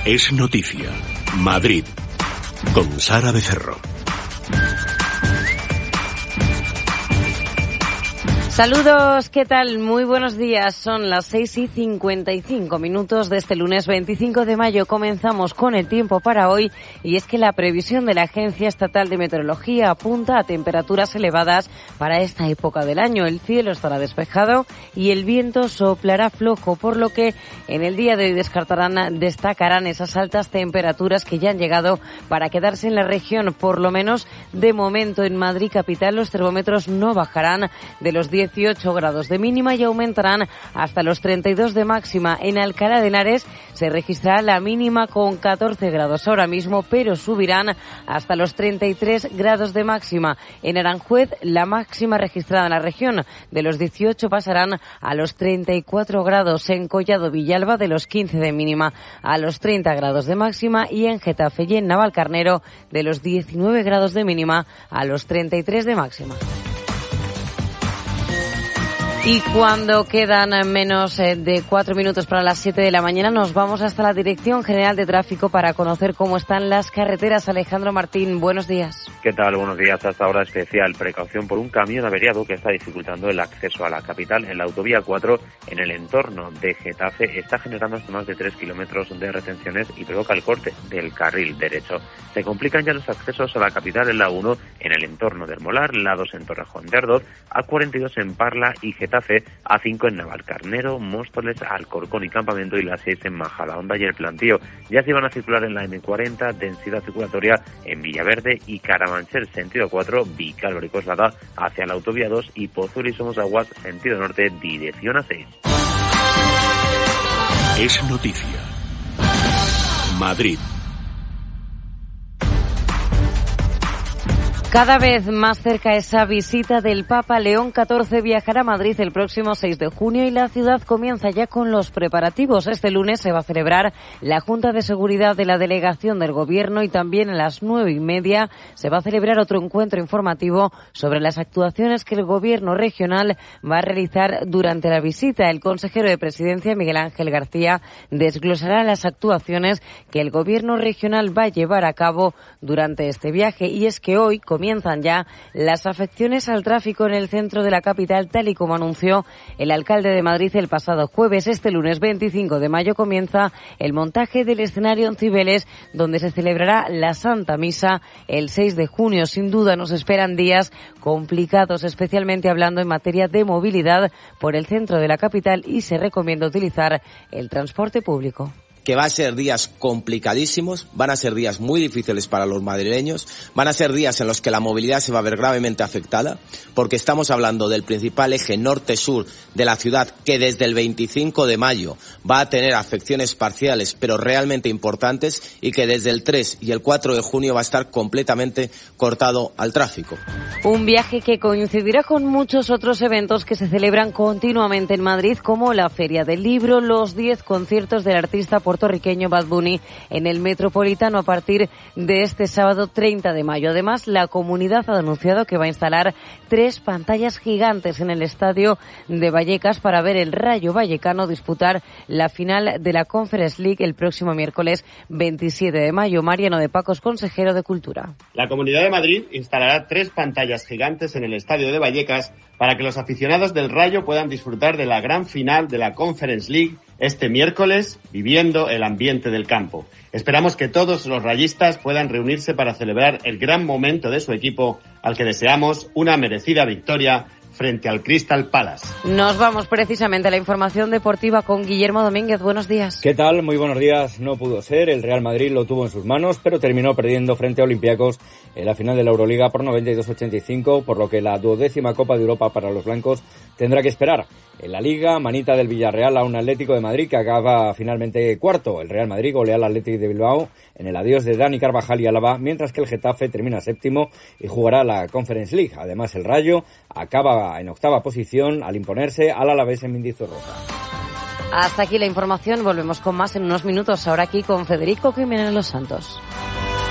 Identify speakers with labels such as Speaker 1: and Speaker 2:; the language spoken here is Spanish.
Speaker 1: Es noticia. Madrid. Con Sara Becerro.
Speaker 2: Saludos, ¿qué tal? Muy buenos días. Son las 6:55 de este lunes 25 de mayo. Comenzamos con el tiempo para hoy y es que la previsión de la Agencia Estatal de Meteorología apunta a temperaturas elevadas para esta época del año. El cielo estará despejado y el viento soplará flojo, por lo que en el día de hoy destacarán esas altas temperaturas que ya han llegado para quedarse en la región. Por lo menos de momento en Madrid capital los termómetros no bajarán de los 18 grados de mínima y aumentarán hasta los 32 de máxima. En Alcalá de Henares se registrará la mínima con 14 grados ahora mismo, pero subirán hasta los 33 grados de máxima. En Aranjuez, la máxima registrada en la región de los 18 pasarán a los 34 grados. En Collado Villalba, de los 15 de mínima a los 30 grados de máxima. Y en Getafe y en Navalcarnero, de los 19 grados de mínima a los 33 de máxima. Y cuando quedan menos de 4 minutos para las 7 de la mañana, nos vamos hasta la Dirección General de Tráfico para conocer cómo están las carreteras. Alejandro Martín, buenos días.
Speaker 3: ¿Qué tal? Buenos días. Hasta ahora especial precaución por un camión averiado que está dificultando el acceso a la capital. En la autovía 4, en el entorno de Getafe, está generando hasta más de 3 kilómetros de retenciones y provoca el corte del carril derecho. Se complican ya los accesos a la capital en la 1, en el entorno del Molar, la 2 en Torrejón de Ardoz, A42 en Parla y Getafe, A5 en Navalcarnero, Móstoles, Alcorcón y Campamento y la 6 en Majadahonda y el Plantío. Ya se iban a circular en la M40, densidad circulatoria en Villaverde y Carabanchel, sentido 4, Vicálvaro y Coslada hacia la autovía 2 y Pozuelo y Somosaguas, sentido norte, dirección A6.
Speaker 1: Es noticia. Madrid.
Speaker 2: Cada vez más cerca esa visita del Papa. León XIV viajará a Madrid el próximo 6 de junio y la ciudad comienza ya con los preparativos. Este lunes se va a celebrar la Junta de Seguridad de la Delegación del Gobierno y también a las 9:30 se va a celebrar otro encuentro informativo sobre las actuaciones que el Gobierno regional va a realizar durante la visita. El consejero de Presidencia, Miguel Ángel García, desglosará las actuaciones que el Gobierno regional va a llevar a cabo durante este viaje. Y es que hoy comienzan ya las afecciones al tráfico en el centro de la capital, tal y como anunció el alcalde de Madrid el pasado jueves. Este lunes 25 de mayo comienza el montaje del escenario en Cibeles, donde se celebrará la Santa Misa el 6 de junio. Sin duda nos esperan días complicados, especialmente hablando en materia de movilidad por el centro de la capital, y se recomienda utilizar el transporte público.
Speaker 4: Que va a ser días complicadísimos, van a ser días muy difíciles para los madrileños, van a ser días en los que la movilidad se va a ver gravemente afectada, porque estamos hablando del principal eje norte-sur de la ciudad, que desde el 25 de mayo va a tener afecciones parciales, pero realmente importantes, y que desde el 3 y el 4 de junio va a estar completamente cortado al tráfico.
Speaker 2: Un viaje que coincidirá con muchos otros eventos que se celebran continuamente en Madrid, como la Feria del Libro, los 10 conciertos del artista puertorriqueño Bad Bunny en el Metropolitano a partir de este sábado 30 de mayo. Además, la comunidad ha anunciado que va a instalar 3 pantallas gigantes en el estadio de Vallecas para ver el Rayo Vallecano disputar la final de la Conference League el próximo miércoles 27 de mayo. Mariano de Pacos, consejero de Cultura.
Speaker 5: La Comunidad de Madrid instalará 3 pantallas gigantes en el estadio de Vallecas para que los aficionados del Rayo puedan disfrutar de la gran final de la Conference League este miércoles, viviendo el ambiente del campo. Esperamos que todos los rayistas puedan reunirse para celebrar el gran momento de su equipo, al que deseamos una merecida victoria frente al Crystal Palace.
Speaker 2: Nos vamos precisamente a la información deportiva con Guillermo Domínguez. Buenos días.
Speaker 6: ¿Qué tal? Muy buenos días. No pudo ser, el Real Madrid lo tuvo en sus manos, pero terminó perdiendo frente a Olympiacos en la final de la Euroliga por 92-85, por lo que la 12ª Copa de Europa para los blancos tendrá que esperar. En la Liga, manita del Villarreal a un Atlético de Madrid que acaba finalmente cuarto. El Real Madrid golea al Atlético de Bilbao en el adiós de Dani Carvajal y Álava, mientras que el Getafe termina séptimo y jugará la Conference League. Además, el Rayo acaba en octava posición al imponerse al Alavés en Mendizorroza.
Speaker 2: Hasta aquí la información. Volvemos con más en unos minutos. Ahora aquí con Federico Jiménez Los Santos.